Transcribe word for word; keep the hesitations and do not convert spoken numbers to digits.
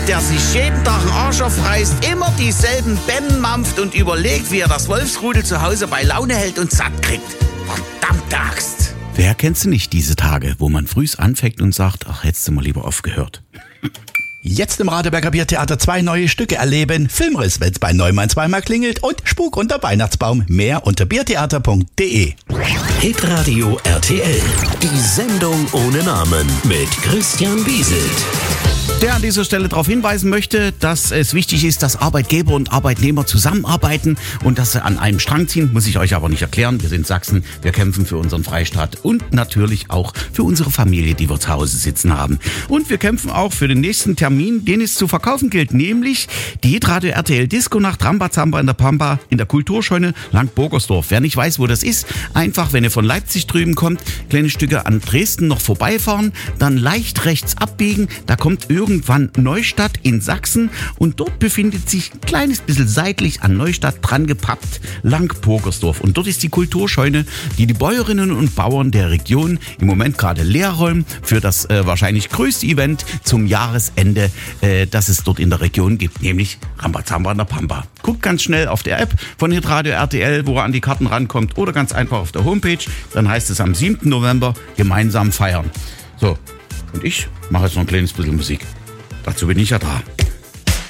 der sich jeden Tag einen Arsch aufreißt, immer dieselben Bämmen mampft und überlegt, wie er das Wolfsrudel zu Hause bei Laune hält und satt kriegt. Verdammte Axt. Wer kennt sie nicht, diese Tage, wo man frühs anfängt und sagt, ach, hättest du mal lieber aufgehört. Jetzt im Radeberger Biertheater zwei neue Stücke erleben. Filmriss, wenn's bei Neumann zweimal klingelt und Spuk unter Weihnachtsbaum. Mehr unter biertheater punkt de. Hitradio R T L. Die Sendung ohne Namen mit Christian Wieselt. Der an dieser Stelle darauf hinweisen möchte, dass es wichtig ist, dass Arbeitgeber und Arbeitnehmer zusammenarbeiten und dass sie an einem Strang ziehen, muss ich euch aber nicht erklären. Wir sind Sachsen, wir kämpfen für unseren Freistaat und natürlich auch für unsere Familie, die wir zu Hause sitzen haben. Und wir kämpfen auch für den nächsten Termin, den es zu verkaufen gilt, nämlich die Hitradio R T L Disco Nacht Rambazamba in der Pampa in der Kulturscheune Lang-Burgersdorf. Wer nicht weiß, wo das ist, einfach, wenn ihr von Leipzig drüben kommt, kleine Stücke an Dresden noch vorbeifahren, dann leicht rechts abbiegen, da kommt irgendwann Neustadt in Sachsen und dort befindet sich ein kleines bisschen seitlich an Neustadt dran gepappt Lang-Burgersdorf. Und dort ist die Kulturscheune, die die Bäuerinnen und Bauern der Region im Moment gerade leer räumen für das äh, wahrscheinlich größte Event zum Jahresende, äh, das es dort in der Region gibt, nämlich Rambazamba in der Pampa. Guckt ganz schnell auf der App von Hitradio R T L, wo ihr an die Karten rankommt, oder ganz einfach auf der Homepage. Dann heißt es am siebten November gemeinsam feiern. So, und ich mache jetzt noch ein kleines bisschen Musik. Dazu bin ich ja da.